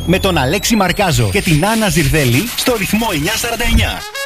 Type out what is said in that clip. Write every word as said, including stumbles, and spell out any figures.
με τον Αλέξη Μαρκάζο και την Άννα Ζιρδέλη στο ρυθμό εννιακόσια σαράντα εννιά.